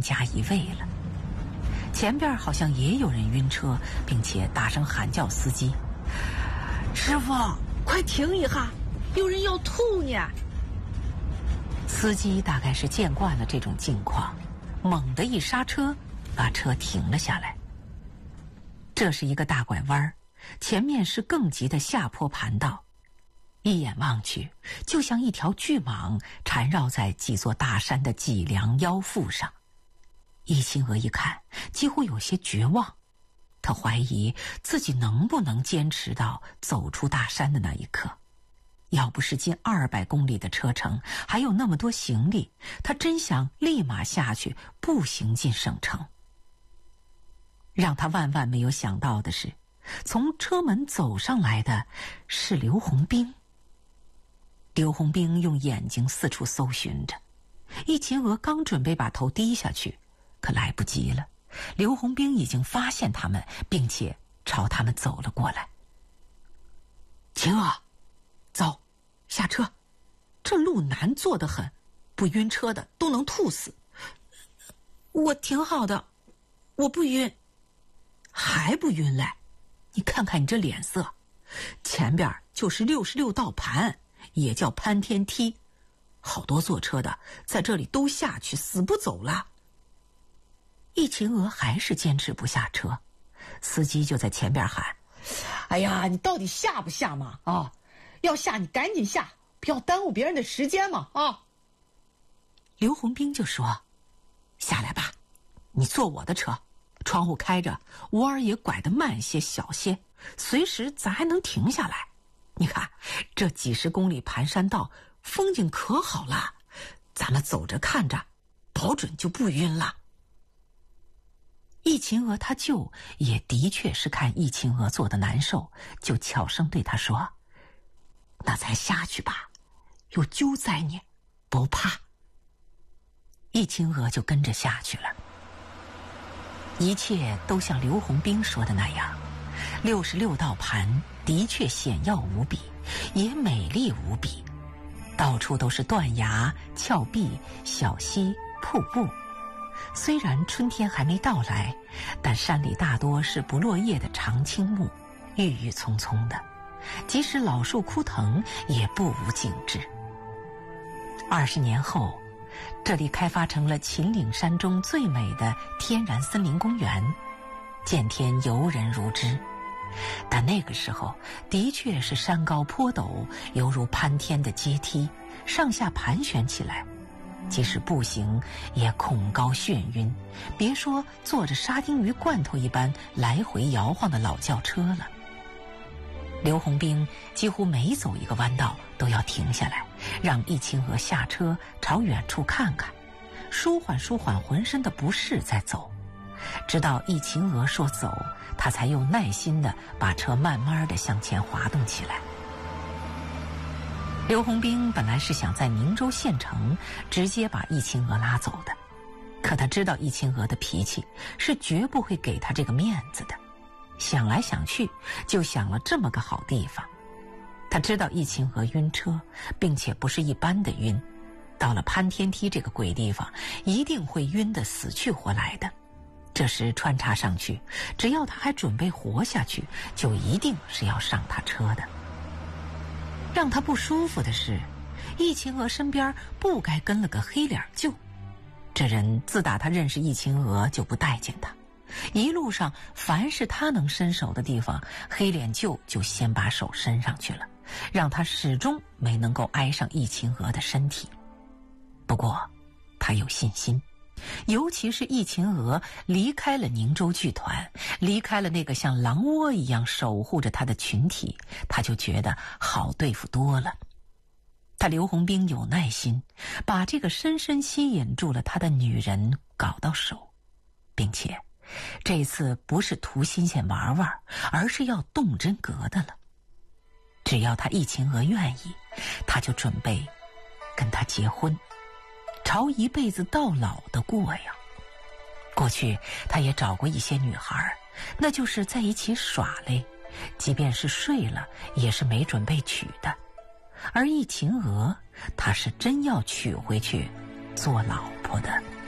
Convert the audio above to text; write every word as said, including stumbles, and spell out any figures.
加一位了。前边好像也有人晕车，并且大声喊叫司机：“师傅，快停一下，有人要吐呢！”司机大概是见惯了这种境况，猛地一刹车，把车停了下来。这是一个大拐弯，前面是更急的下坡盘道，一眼望去，就像一条巨蟒缠绕在几座大山的脊梁腰腹上。易清娥一看，几乎有些绝望，她怀疑自己能不能坚持到走出大山的那一刻。要不是近二百公里的车程，还有那么多行李，她真想立马下去步行进省城。让她万万没有想到的是，从车门走上来的是刘洪兵。刘洪兵用眼睛四处搜寻着，易清娥刚准备把头低下去，可来不及了，刘洪兵已经发现他们，并且朝他们走了过来。晴娥，走，下车，这路难坐得很，不晕车的都能吐死。我挺好的，我不晕。还不晕嘞？你看看你这脸色，前边就是六十六道盘，也叫攀天梯，好多坐车的在这里都下去，死不走了。易晴娥还是坚持不下车，司机就在前边喊：“哎呀，你到底下不下嘛？啊，要下你赶紧下，不要耽误别人的时间嘛！啊。”刘洪兵就说：“下来吧，你坐我的车，窗户开着，弯儿也拐得慢些小些，随时咱还能停下来。你看这几十公里盘山道，风景可好了，咱们走着看着，保准就不晕了。”易晴娥她舅也的确是看易晴娥坐得难受，就悄声对她说：“那咱下去吧，有救在呢，不怕。”易晴娥就跟着下去了。一切都像刘洪兵说的那样，六十六道盘的确险要无比，也美丽无比，到处都是断崖、峭壁、小溪、瀑布。虽然春天还没到来，但山里大多是不落叶的长青木，郁郁葱葱的，即使老树枯藤也不无景致。二十年后，这里开发成了秦岭山中最美的天然森林公园，见天游人如织。但那个时候的确是山高坡陡，犹如攀天的阶梯，上下盘旋起来，即使步行也恐高眩晕，别说坐着沙丁鱼罐头一般来回摇晃的老轿车了。刘洪兵几乎每走一个弯道都要停下来，让易晴娥下车朝远处看看，舒缓舒缓浑身的不适再走。直到易晴娥说走，他才又耐心地把车慢慢地向前滑动起来。刘洪兵本来是想在宁州县城直接把易晴娥拉走的，可他知道易晴娥的脾气是绝不会给他这个面子的，想来想去就想了这么个好地方。他知道易晴娥晕车，并且不是一般的晕，到了攀天梯这个鬼地方一定会晕得死去活来的。这时穿插上去，只要他还准备活下去，就一定是要上他车的。让他不舒服的是，易晴娥身边不该跟了个黑脸舅。这人自打他认识易晴娥就不待见他，一路上凡是他能伸手的地方，黑脸舅就先把手伸上去了，让他始终没能够挨上易晴娥的身体。不过他有信心，尤其是易晴娥离开了宁州剧团，离开了那个像狼窝一样守护着他的群体，他就觉得好对付多了。他刘洪兵有耐心，把这个深深吸引住了他的女人搞到手，并且这次不是图新鲜玩玩，而是要动真格的了。只要他易晴娥愿意，他就准备跟他结婚，朝一辈子到老的过呀。过去他也找过一些女孩，那就是在一起耍嘞，即便是睡了也是没准备娶的。而易晴娥，她是真要娶回去做老婆的。